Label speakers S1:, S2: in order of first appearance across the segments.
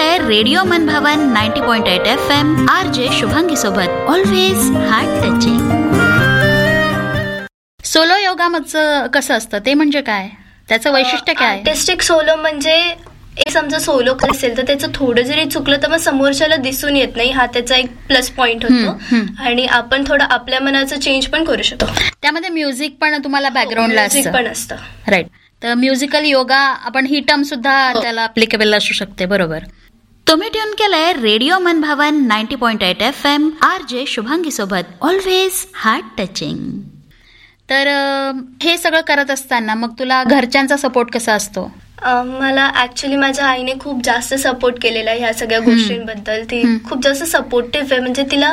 S1: केलंय रेडिओ मन भवन 90.8 FM RJ Shubhangi सोबत always heart touching. Solo yoga मधचं कसं असतं ते म्हणजे काय, त्याचं वैशिष्ट्य काय?
S2: आर्टिस्टिक सोलो म्हणजे एक समजा सोलो असेल तर त्याचं थोडं जरी चुकलं तर मग समोरच्याला दिसून येत नाही, हा त्याचा एक प्लस पॉइंट होतो. आणि आपण थोडं आपल्या मनाचं चेंज पण करू शकतो.
S1: त्यामध्ये म्युझिक पण तुम्हाला बॅकग्राऊंडला
S2: पण असतं.
S1: राईट. तर म्युझिकल योगा आपण ही टर्म सुद्धा त्याला अप्लिकेबल असू शकते. बरोबर. तुम्ही ट्यून केलंय रेडिओ मन भवन 90.8 FM RJ शुभांगी सोबत ऑलवेज हार्ट टचिंग. तर हे सगळं करत असताना मग तुला घरच्यांचा सपोर्ट कसा असतो?
S2: मला ऍक्च्युली माझ्या आईने खूप जास्त सपोर्ट केलेला ह्या सगळ्या गोष्टींबद्दल. ती खूप जास्त सपोर्टिव्ह आहे. म्हणजे तिला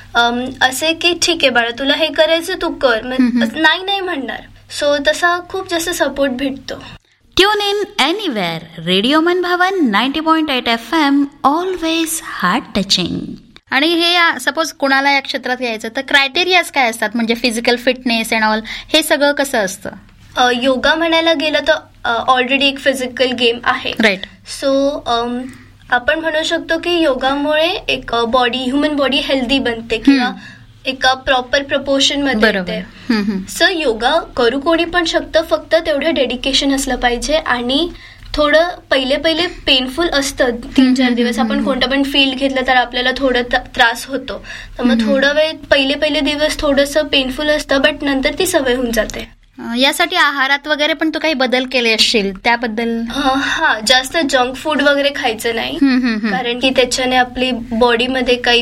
S2: असे की ठीक आहे बाळा तुला हे करायचं तू कर, नाही म्हणणार. सो तसा खूप जास्त सपोर्ट भेटतो.
S1: ट्यून इन एनीवेअर रेडिओ मन भवन 90.8 FM ऑलवेज हार्ट टचिंग. आणि हे सपोज कोणाला या क्षेत्रात यायचं तर क्रायटेरियाज काय असतात, म्हणजे फिजिकल फिटनेस अँड ऑल हे सगळं कसं असतं?
S2: योगा म्हणायला गेलं तर ऑलरेडी एक फिजिकल गेम आहे.
S1: राईट.
S2: सो आपण म्हणू शकतो की योगामुळे एक ह्युमन बॉडी हेल्दी बनते किंवा एका प्रॉपर प्रपोर्शन मध्ये येते. सो योगा करू कोणी पण शकतं, फक्त तेवढं डेडिकेशन असलं पाहिजे. आणि थोडं पहिले पेनफुल असतं 3-4 दिवस. आपण कोणतं पण फील्ड घेतलं तर आपल्याला थोडं त्रास होतो. तर मग थोडा वेळ पहिले दिवस थोडंसं पेनफुल असतं, बट नंतर ती सवय होऊन जाते.
S1: यासाठी आहारात वगैरे पण तू काही बदल केले असशील त्याबद्दल?
S2: हा, जास्त जंक फूड वगैरे खायचं नाही, कारण की त्याच्याने आपली बॉडीमध्ये काही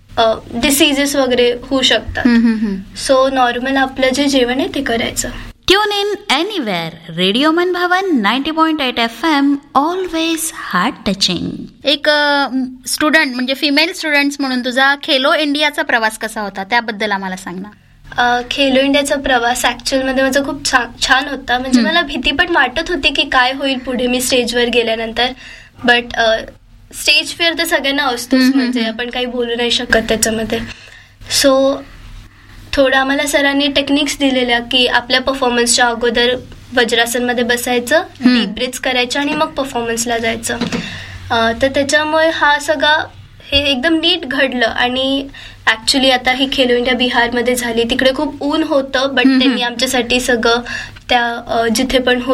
S2: डिसीजेस वगैरे होऊ शकतात. सो नॉर्मल आपलं जे जेवण आहे ते करायचं.
S1: ट्यून इन एनीवेअर रेडिओ मन भवन 90.8 FM ऑलवेज हार्ट टचिंग. एक स्टुडंट म्हणजे फिमेल स्टुडंट्स म्हणून तुझा खेलो इंडियाचा प्रवास कसा होता त्याबद्दल आम्हाला सांग ना.
S2: खेलो इंडियाचा प्रवास ऍक्च्युअल मध्ये माझा खूप छान होता. म्हणजे मला भीती पण वाटत होती की काय होईल पुढे मी स्टेजवर गेल्यानंतर, बट स्टेज फिअर तर सगळ्यांना असतोच, म्हणजे आपण काही बोलू नाही शकत त्याच्यामध्ये. सो थोडं आम्हाला सरांनी टेक्निक्स दिलेल्या की आपल्या परफॉर्मन्सच्या अगोदर वज्रासनमध्ये बसायचं, डीप ब्रीथ्स करायचं आणि मग परफॉर्मन्सला जायचं. तर त्याच्यामुळे हा सगळा हे एकदम नीट घडलं. आणि ऍक्च्युली आता ही खेलो इंडिया बिहारमध्ये झाली, तिकडे खूप ऊन होतं, बट त्यांनी आमच्यासाठी सगळं त्या जिथे पण